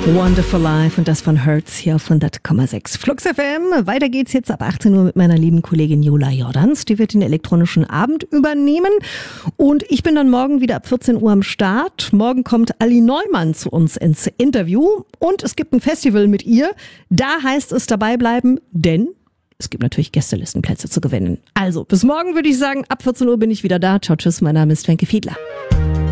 Wonderful Life und das von Hertz hier auf 100,6 Flux FM. Weiter geht's jetzt ab 18 Uhr mit meiner lieben Kollegin Jola Jordans. Die wird den elektronischen Abend übernehmen. Und ich bin dann morgen wieder ab 14 Uhr am Start. Morgen kommt Ali Neumann zu uns ins Interview. Und es gibt ein Festival mit ihr. Da heißt es dabei bleiben, denn es gibt natürlich Gästelistenplätze zu gewinnen. Also, bis morgen würde ich sagen, ab 14 Uhr bin ich wieder da. Ciao, tschüss, mein Name ist Wenke Fiedler.